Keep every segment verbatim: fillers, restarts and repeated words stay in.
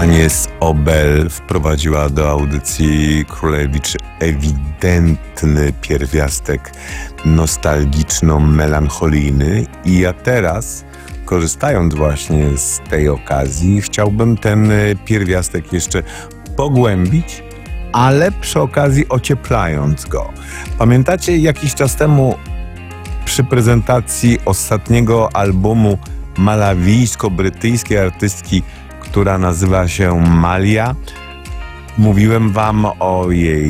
Agnes Obel wprowadziła do audycji Królewicz ewidentny pierwiastek nostalgiczno-melancholijny i ja teraz, korzystając właśnie z tej okazji, chciałbym ten pierwiastek jeszcze pogłębić, ale przy okazji ocieplając go. Pamiętacie, jakiś czas temu przy prezentacji ostatniego albumu malawijsko-brytyjskiej artystki, która nazywa się Malia, mówiłem wam o jej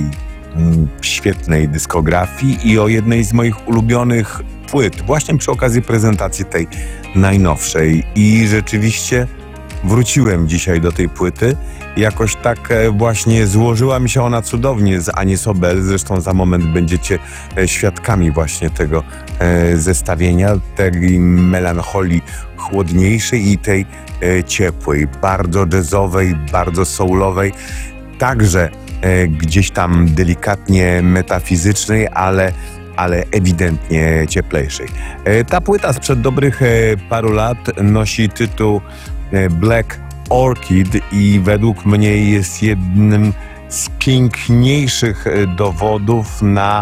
świetnej dyskografii i o jednej z moich ulubionych płyt, właśnie przy okazji prezentacji tej najnowszej. I rzeczywiście wróciłem dzisiaj do tej płyty. Jakoś tak właśnie złożyła mi się ona cudownie z Agnes Obel. Zresztą za moment będziecie świadkami właśnie tego zestawienia, tej melancholii chłodniejszej i tej ciepłej, bardzo jazzowej, bardzo soulowej, także gdzieś tam delikatnie metafizycznej, ale ale ewidentnie cieplejszej. Ta płyta sprzed dobrych paru lat nosi tytuł Black Orchid i według mnie jest jednym z piękniejszych dowodów na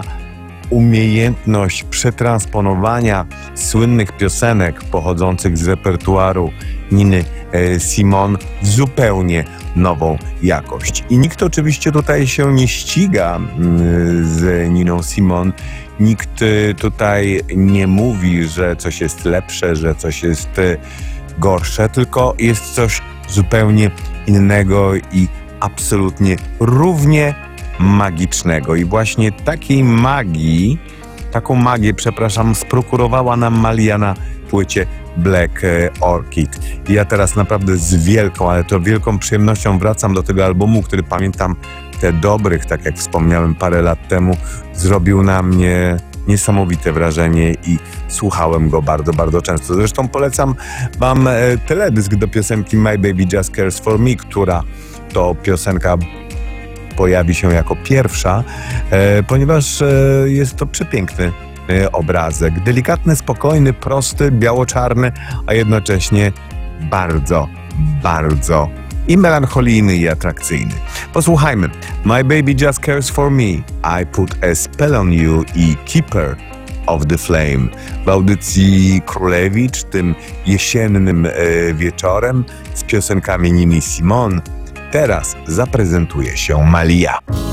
umiejętność przetransponowania słynnych piosenek pochodzących z repertuaru Niny Simone w zupełnie nową jakość. I nikt oczywiście tutaj się nie ściga z Niną Simone, nikt tutaj nie mówi, że coś jest lepsze, że coś jest gorsze, tylko jest coś zupełnie innego i absolutnie równie magicznego. I właśnie takiej magii, taką magię, przepraszam, sprokurowała nam Malia na płycie Black Orchid. I ja teraz naprawdę z wielką, ale to wielką przyjemnością wracam do tego albumu, który pamiętam te dobrych, tak jak wspomniałem parę lat temu, zrobił na mnie niesamowite wrażenie i słuchałem go bardzo, bardzo często. Zresztą polecam wam teledysk do piosenki My Baby Just Cares For Me, która to piosenka pojawi się jako pierwsza, e, ponieważ e, jest to przepiękny e, obrazek. Delikatny, spokojny, prosty, biało-czarny, a jednocześnie bardzo, bardzo i melancholijny i atrakcyjny. Posłuchajmy. My Baby Just Cares For Me, I Put a Spell on You i Keeper of the Flame. W audycji Królewicz tym jesiennym e, wieczorem z piosenkami Niny Simone teraz zaprezentuje się Malia.